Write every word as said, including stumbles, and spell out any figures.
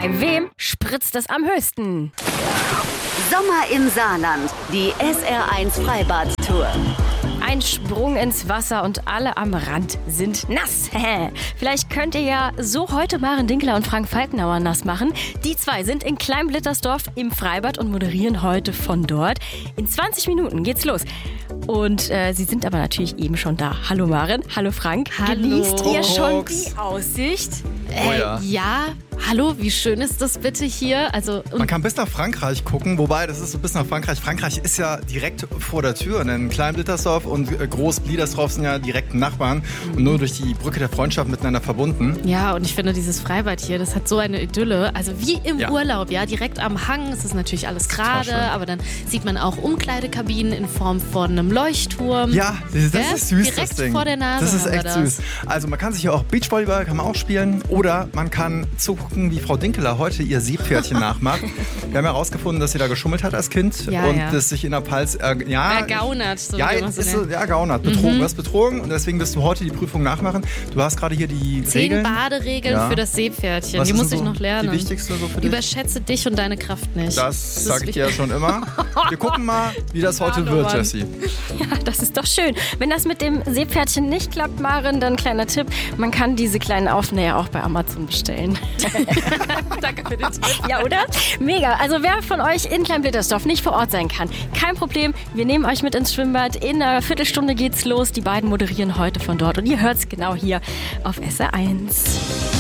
Bei wem spritzt es am höchsten? Sommer im Saarland, die S R eins Freibad-Tour. Ein Sprung ins Wasser und alle am Rand sind nass. Vielleicht könnt ihr ja so heute Maren Dinkler und Frank Falkenauer nass machen. Die zwei sind in Klein-Blittersdorf im Freibad und moderieren heute von dort. In zwanzig Minuten geht's los. Und äh, sie sind aber natürlich eben schon da. Hallo Maren, hallo Frank. Hallo. Genießt ihr schon die Aussicht? Äh, ja. ja, hallo, wie schön ist das bitte hier? Also, Man kann bis nach Frankreich gucken, wobei das ist so bis nach Frankreich. Frankreich ist ja direkt vor der Tür, denn Klein-Blittersdorf und Groß-Bliedersdorf sind ja direkt Nachbarn und nur durch die Brücke der Freundschaft miteinander verbunden. Ja, und ich finde dieses Freibad hier, das hat so eine Idylle. Also wie im Ja. Urlaub, ja, direkt am Hang. Es ist natürlich alles Total schön. gerade, aber dann sieht man auch Umkleidekabinen in Form von einem Leuchtturm. Ja, das, das Ja, ist süß, direkt das Ding. vor der Nase Das ist haben wir echt das. süß. Also man kann sich hier auch Beachvolleyball kann man auch spielen oder man kann zugucken, wie Frau Dinkeler heute ihr Seepferdchen nachmacht. Wir haben herausgefunden, dass sie da geschummelt hat als Kind Ja, und ja. das sich in der Pals... Äh, ja, Ergaunert, so ja, wie man es so ist so, nennt. ja, gaunert, betrogen. Du hast betrogen und deswegen wirst du heute die Prüfung nachmachen. Du hast gerade hier die Zehn Regeln. Baderegeln Ja. für das Seepferdchen. Was Die ist muss denn ich so noch lernen. Die wichtigste so für dich? Überschätze dich und deine Kraft nicht. Das ist sage ich wichtig. dir ja schon immer. Wir gucken mal, wie das heute Hallo, wird, Mann. Jessie. Ja, das ist doch schön. Wenn das mit dem Seepferdchen nicht klappt, Maren, dann kleiner Tipp. Man kann diese kleinen Aufnäher auch bei Amazon bestellen. Danke für den Tipp. Ja, oder? Mega. Also wer von euch in Klein-Blittersdorf nicht vor Ort sein kann, kein Problem. Wir nehmen euch mit ins Schwimmbad. In einer Viertelstunde geht's los. Die beiden moderieren heute von dort. Und ihr hört's genau hier auf S R eins.